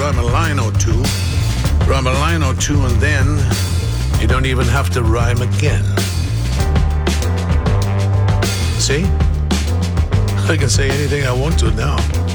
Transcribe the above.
rhyme a line or two. Rhyme a line or two, and then you don't even have to rhyme again. See? I can say anything I want to now.